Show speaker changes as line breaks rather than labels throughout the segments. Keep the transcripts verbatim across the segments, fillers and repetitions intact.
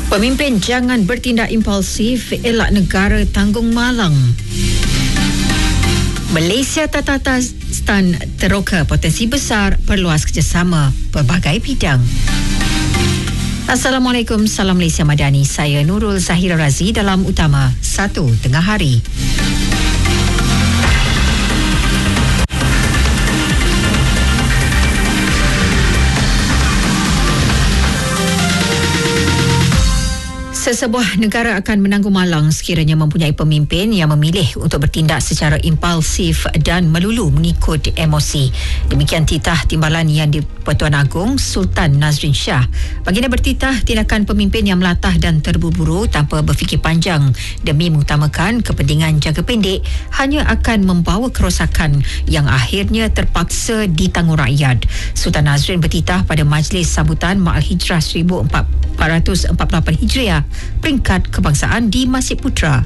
Pemimpin jangan bertindak impulsif, elak negara tanggung malang. Malaysia Tatarstan teroka potensi besar perluas kerjasama pelbagai bidang. Assalamualaikum, salam Malaysia Madani. Saya Nurul Zahira Razi dalam Utama satu Tengah Hari. Sesebuah negara akan menanggung malang sekiranya mempunyai pemimpin yang memilih untuk bertindak secara impulsif dan melulu mengikut emosi. Demikian titah timbalan yang di-Pertuan Agong Sultan Nazrin Shah. Baginda bertitah tindakan pemimpin yang melatah dan terburu-buru tanpa berfikir panjang demi mengutamakan kepentingan jangka pendek hanya akan membawa kerosakan yang akhirnya terpaksa ditanggung rakyat. Sultan Nazrin bertitah pada Majlis Sambutan Ma'al Hijrah seribu empat ratus empat puluh lapan Hijriah peringkat kebangsaan di Masjid Putra.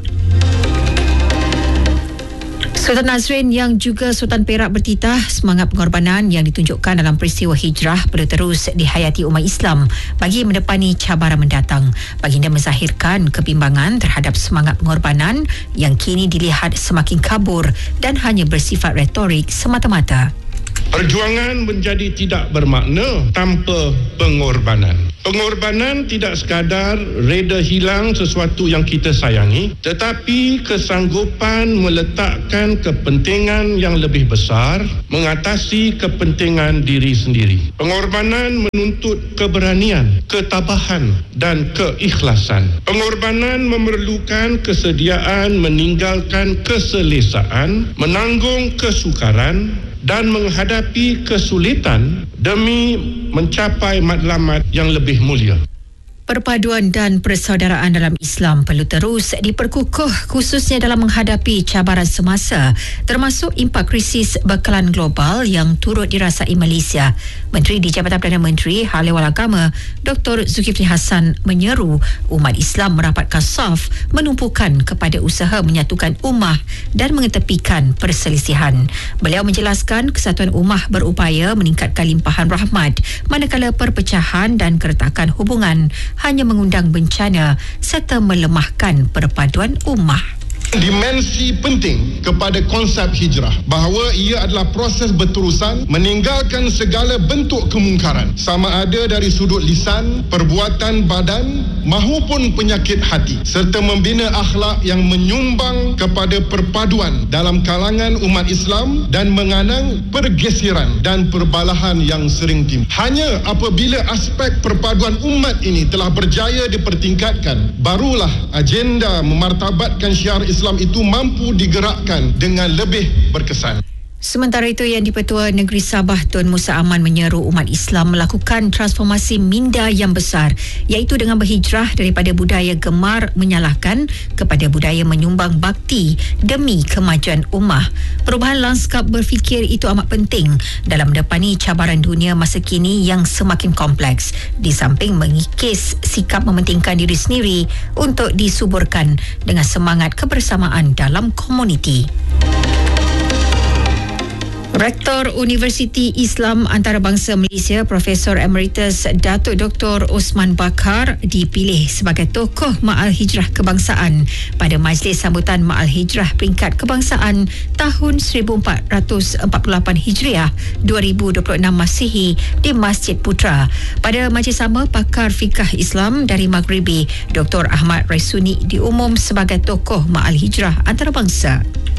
Sultan Nazrin yang juga Sultan Perak bertitah semangat pengorbanan yang ditunjukkan dalam peristiwa hijrah perlu terus dihayati umat Islam bagi mendepani cabaran mendatang. Baginda menzahirkan kebimbangan terhadap semangat pengorbanan yang kini dilihat semakin kabur dan hanya bersifat retorik semata-mata.
Perjuangan menjadi tidak bermakna tanpa pengorbanan. Pengorbanan tidak sekadar reda hilang sesuatu yang kita sayangi, tetapi kesanggupan meletakkan kepentingan yang lebih besar mengatasi kepentingan diri sendiri. Pengorbanan menuntut keberanian, ketabahan dan keikhlasan. Pengorbanan memerlukan kesediaan meninggalkan keselesaan, menanggung kesukaran dan menghadapi kesulitan demi mencapai matlamat yang lebih mulia.
Perpaduan dan persaudaraan dalam Islam perlu terus diperkukuh khususnya dalam menghadapi cabaran semasa termasuk impak krisis bekalan global yang turut dirasai Malaysia. Menteri di Jabatan Perdana Menteri Hal Ehwal Agama Doktor Zulkifli Hassan menyeru umat Islam merapatkan saf menumpukan kepada usaha menyatukan ummah dan mengetepikan perselisihan. Beliau menjelaskan kesatuan ummah berupaya meningkatkan limpahan rahmat manakala perpecahan dan keretakan hubungan hanya mengundang bencana serta melemahkan perpaduan ummah.
Dimensi penting kepada konsep hijrah bahawa ia adalah proses berterusan meninggalkan segala bentuk kemungkaran sama ada dari sudut lisan, perbuatan badan mahupun penyakit hati serta membina akhlak yang menyumbang kepada perpaduan dalam kalangan umat Islam dan menganang pergeseran dan perbalahan yang sering timbul. Hanya apabila aspek perpaduan umat ini telah berjaya dipertingkatkan, barulah agenda memartabatkan syiar Islam Islam itu mampu digerakkan dengan lebih berkesan.
Sementara itu, Yang di-Pertua Negeri Sabah Tun Musa Aman menyeru umat Islam melakukan transformasi minda yang besar iaitu dengan berhijrah daripada budaya gemar menyalahkan kepada budaya menyumbang bakti demi kemajuan ummah. Perubahan lanskap berfikir itu amat penting dalam mendepani cabaran dunia masa kini yang semakin kompleks di samping mengikis sikap mementingkan diri sendiri untuk disuburkan dengan semangat kebersamaan dalam komuniti. Rektor Universiti Islam Antarabangsa Malaysia Profesor Emeritus Datuk Doktor Osman Bakar dipilih sebagai tokoh Ma'al Hijrah Kebangsaan pada Majlis Sambutan Ma'al Hijrah Peringkat Kebangsaan tahun seribu empat ratus empat puluh lapan Hijriah dua ribu dua puluh enam Masihi di Masjid Putra. Pada majlis sama, pakar fikah Islam dari Maghribi Doktor Ahmad Raisuni diumum sebagai tokoh Ma'al Hijrah Antarabangsa.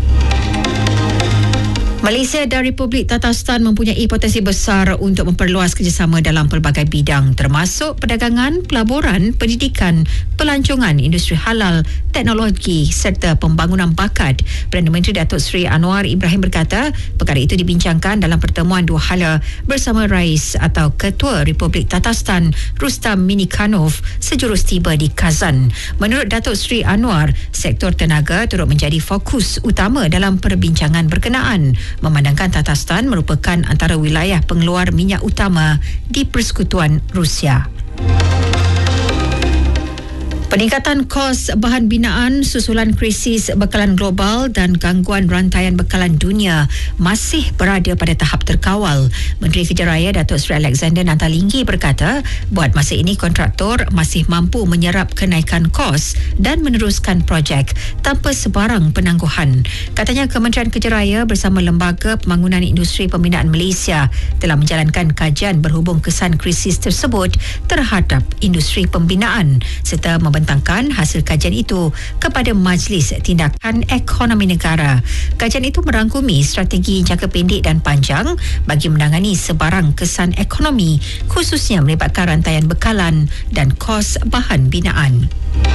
Malaysia dan Republik Tatarstan mempunyai potensi besar untuk memperluas kerjasama dalam pelbagai bidang termasuk perdagangan, pelaburan, pendidikan, pelancongan, industri halal, teknologi serta pembangunan bakat. Perdana Menteri Datuk Seri Anwar Ibrahim berkata perkara itu dibincangkan dalam pertemuan dua hala bersama Rais atau Ketua Republik Tatarstan Rustam Minikhanov sejurus tiba di Kazan. Menurut Datuk Seri Anwar, sektor tenaga turut menjadi fokus utama dalam perbincangan berkenaan. Memandangkan Tatarstan merupakan antara wilayah pengeluar minyak utama di Persekutuan Rusia. Peningkatan kos bahan binaan susulan krisis bekalan global dan gangguan rantaian bekalan dunia masih berada pada tahap terkawal. Menteri Kerja Raya Datuk Seri Alexander Nantalinggi berkata, buat masa ini kontraktor masih mampu menyerap kenaikan kos dan meneruskan projek tanpa sebarang penangguhan. Katanya Kementerian Kerja Raya bersama Lembaga Pembangunan Industri Pembinaan Malaysia telah menjalankan kajian berhubung kesan krisis tersebut terhadap industri pembinaan serta membentangkan hasil kajian itu kepada Majlis Tindakan Ekonomi Negara. Kajian itu merangkumi strategi jangka pendek dan panjang bagi menangani sebarang kesan ekonomi, khususnya melibatkan rantaian bekalan dan kos bahan binaan.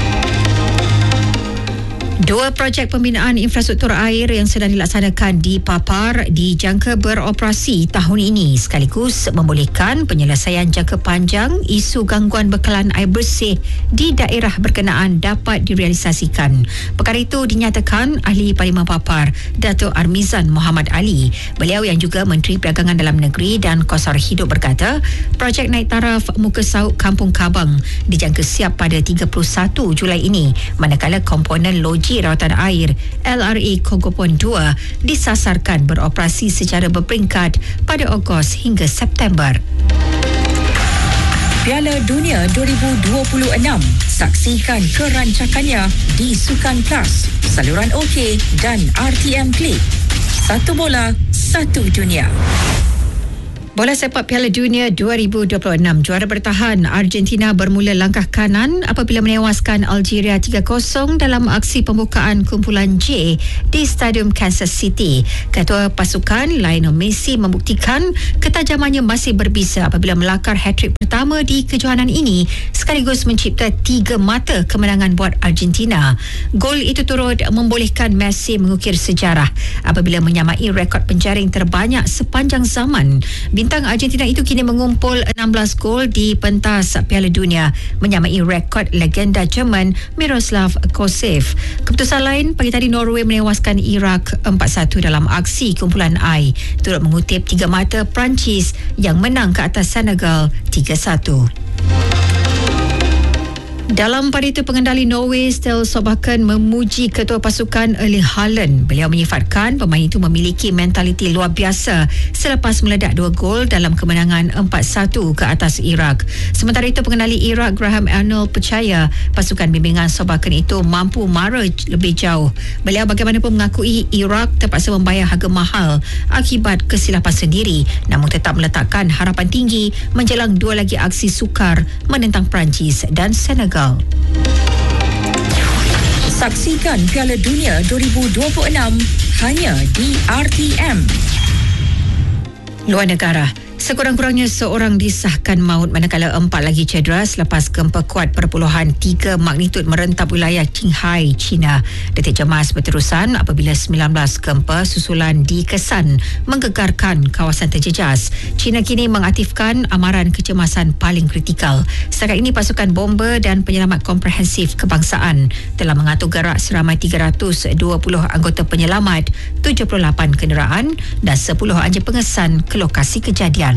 Dua projek pembinaan infrastruktur air yang sedang dilaksanakan di Papar dijangka beroperasi tahun ini sekaligus membolehkan penyelesaian jangka panjang isu gangguan bekalan air bersih di daerah berkenaan dapat direalisasikan. Perkara itu dinyatakan Ahli Parlimen Papar, Datuk Armizan Muhammad Ali. Beliau yang juga Menteri Perdagangan Dalam Negeri dan Kos Hidup berkata, projek naik taraf muka sauk Kampung Kabang dijangka siap pada tiga puluh satu Julai ini, manakala komponen logik rawatan air L R A Kogopon dua disasarkan beroperasi secara berperingkat pada Ogos hingga September.
Piala Dunia dua ribu dua puluh enam. Saksikan kerancakannya di Sukan Plus, saluran OK dan R T M Click. Satu bola, satu dunia.
Bola sepak Piala Dunia dua ribu dua puluh enam, juara bertahan Argentina bermula langkah kanan apabila menewaskan Algeria tiga kosong dalam aksi pembukaan kumpulan J di Stadium Kansas City. Ketua pasukan Lionel Messi membuktikan ketajamannya masih berbisa apabila melakar hat-trick pertama di kejohanan ini sekaligus mencipta tiga mata kemenangan buat Argentina. Gol itu turut membolehkan Messi mengukir sejarah apabila menyamai rekod penjaring terbanyak sepanjang zaman. Bintang Argentina itu kini mengumpul enam belas gol di pentas Piala Dunia, menyamai rekod legenda Jerman Miroslav Klose. Keputusan lain, pagi tadi Norway menewaskan Iraq empat satu dalam aksi kumpulan I, turut mengutip tiga mata Perancis yang menang ke atas Senegal tiga satu. Dalam pada itu, pengendali Norway Ståle Solbakken memuji ketua pasukan Erling Haaland. Beliau menyifatkan pemain itu memiliki mentaliti luar biasa selepas meledak dua gol dalam kemenangan empat satu ke atas Iraq. Sementara itu, pengendali Iraq Graham Arnold percaya pasukan bimbingan Solbakken itu mampu mara lebih jauh. Beliau bagaimanapun mengakui Iraq terpaksa membayar harga mahal akibat kesilapan sendiri, namun tetap meletakkan harapan tinggi menjelang dua lagi aksi sukar menentang Perancis dan Senegal.
Saksikan Piala Dunia dua ribu dua puluh enam hanya di R T M.
Luar negara. Sekurang-kurangnya seorang disahkan maut manakala empat lagi cedera selepas gempa kuat perpuluhan tiga magnitud merentap wilayah Qinghai, China. Detik cemas berterusan apabila sembilan belas gempa susulan dikesan menggegarkan kawasan terjejas. China kini mengaktifkan amaran kecemasan paling kritikal. Setakat ini pasukan bomber dan penyelamat komprehensif kebangsaan telah mengatur gerak seramai tiga ratus dua puluh anggota penyelamat, tujuh puluh lapan kenderaan dan sepuluh anjing pengesan ke lokasi kejadian.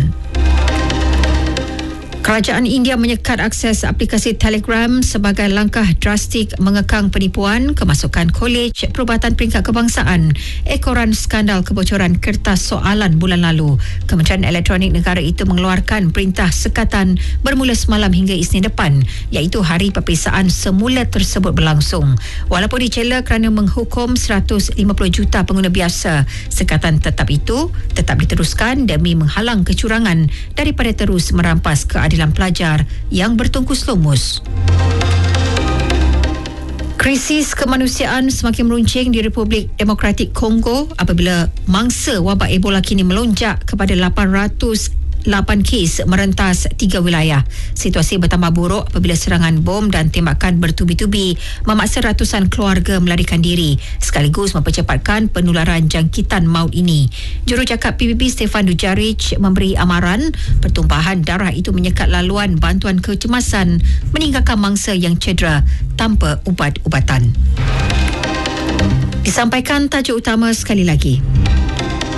Kerajaan India menyekat akses aplikasi Telegram sebagai langkah drastik mengekang penipuan kemasukan Kolej Perubatan Peringkat Kebangsaan ekoran skandal kebocoran kertas soalan bulan lalu. Kementerian Elektronik Negara itu mengeluarkan perintah sekatan bermula semalam hingga Isnin depan, iaitu hari peperiksaan semula tersebut berlangsung. Walaupun dicela kerana menghukum seratus lima puluh juta pengguna biasa, sekatan tetap itu tetap diteruskan demi menghalang kecurangan daripada terus merampas keadilan pelajar yang bertungkus lumus. Krisis kemanusiaan semakin meruncing di Republik Demokratik Kongo apabila mangsa wabak Ebola kini melonjak kepada lapan ratus lapan kes merentas tiga wilayah. Situasi bertambah buruk apabila serangan bom dan tembakan bertubi-tubi memaksa ratusan keluarga melarikan diri sekaligus mempercepatkan penularan jangkitan maut ini. Jurucakap P B B Stefan Dujarric memberi amaran pertumpahan darah itu menyekat laluan bantuan kecemasan meninggalkan mangsa yang cedera tanpa ubat-ubatan. Disampaikan tajuk utama sekali lagi.